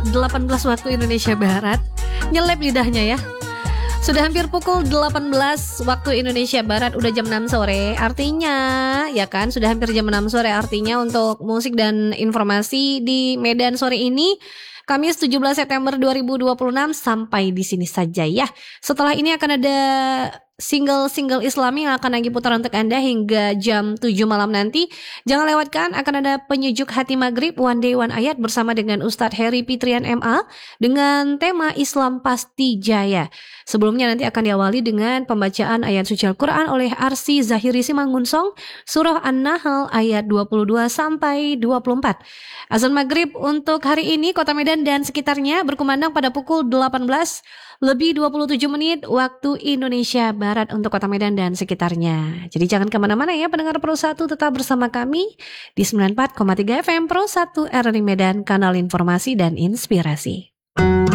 18 waktu Indonesia Barat. Nyelip lidahnya ya. Sudah hampir pukul 18 waktu Indonesia Barat, udah jam 6 sore. Artinya, ya kan, sudah hampir jam 6 sore. Artinya untuk musik dan informasi di Medan sore ini, Kamis 17 September 2026 sampai di sini saja ya. Setelah ini akan ada single-single Islami yang akan lagi putar untuk Anda hingga jam 7 malam nanti. Jangan lewatkan, akan ada penyejuk hati maghrib One Day One Ayat bersama dengan Ustadz Heri Fitrian MA dengan tema Islam Pasti Jaya. Sebelumnya nanti akan diawali dengan pembacaan ayat suci Al-Quran oleh Arsi Zahiri Simangunsong, Surah An-Nahl ayat 22 sampai 24. Azan maghrib untuk hari ini Kota Medan dan sekitarnya berkumandang pada pukul 18 lebih 27 menit waktu Indonesia Barat untuk Kota Medan dan sekitarnya. Jadi jangan kemana-mana ya pendengar Pro 1, tetap bersama kami di 94,3 FM Pro 1 RRI Medan, kanal informasi dan inspirasi.